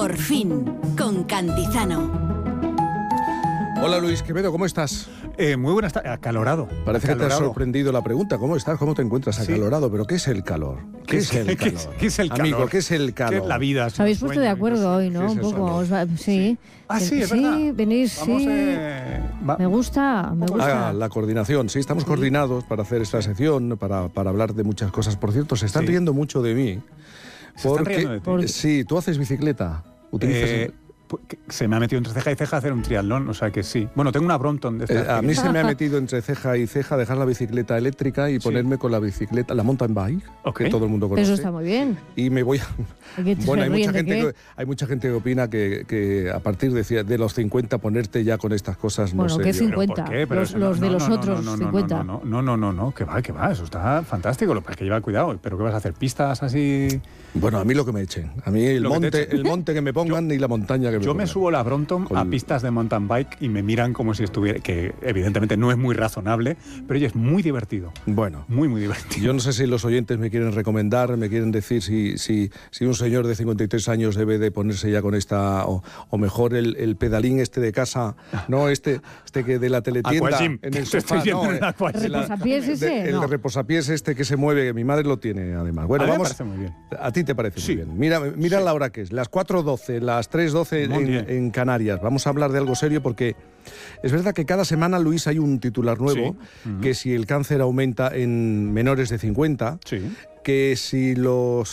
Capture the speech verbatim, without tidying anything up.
Por fin, con Cantizano. Hola Luis Quevedo, ¿cómo estás? Eh, muy buenas tardes, acalorado. Parece acalorado. que te ha sorprendido la pregunta. ¿Cómo estás? ¿Cómo te encuentras? Sí. Acalorado. ¿Pero qué es el calor? ¿Qué, ¿Qué es el ¿qué calor? es- qué es el calor? Amigo, ¿qué es el calor? ¿Qué es la vida? Os habéis puesto de acuerdo hoy, ¿no? ¿Qué es Un eso? poco. Os va- sí. Ah, sí, es sí, verdad. venís, Vamos, sí. eh, va- Me gusta, me gusta. Ah, la coordinación. Sí, estamos coordinados para hacer esta sección, para, para hablar de muchas cosas. Por cierto, se están Sí. riendo mucho de mí. ¿Se están riendo de ti? Porque- Sí, tú haces bicicleta. Utilizas Eh, pu- que se me ha metido entre ceja y ceja hacer un triatlón, o sea que sí. Bueno, tengo una Brompton de el- estas eh, a mí pequeñas. se me ha metido entre ceja y ceja dejar la bicicleta eléctrica y Sí. ponerme con la bicicleta, la mountain bike, Ok. que todo el mundo Pero conoce. eso está muy bien. Y me voy a... ¿Y qué te Bueno, hay ríen mucha, de gente qué? que, hay mucha gente que opina que, que a partir de, de los cincuenta ponerte ya con estas cosas, no Bueno, sé. ¿qué yo- ¿Pero cincuenta? por qué? Pero Los- eso los de los no, otros no, no, cincuenta. No, no, no, no, no, que va, que va, eso está fantástico. Lo que pasa es que lleva cuidado. ¿Pero qué vas a hacer? ¿Pistas así? Bueno, a mí lo que me echen. A mí el Lo que te monte, echen. el monte que me pongan y la montaña que me Yo pongan. me subo la Brompton Con- a pistas de mountain bike y me miran como si estuviera, que evidentemente no es muy razonable, pero oye, es muy divertido. Bueno, Muy, muy divertido. yo no sé si los oyentes me quieren recomendar, me quieren decir si, si, si un señor de cincuenta y tres años debe de ponerse ya con esta, o, o mejor el, el pedalín este de casa, no este, este que de la teletienda Aquagym. en el Te estoy sofá, viendo no, en el eh, Aquagym. de la- ¿Reposapiés ese? de- el No. de reposapiés este que se mueve, que mi madre lo tiene además. Bueno, A mí me vamos. parece muy bien. A ti te parece Sí. muy bien. Mira, mira Sí. la hora que es, las cuatro doce, las tres doce Muy en, bien. en Canarias. Vamos a hablar de algo serio porque es verdad que cada semana, Luis, hay un titular nuevo, Sí. Ujú. que si el cáncer aumenta en menores de cincuenta, Sí. que si los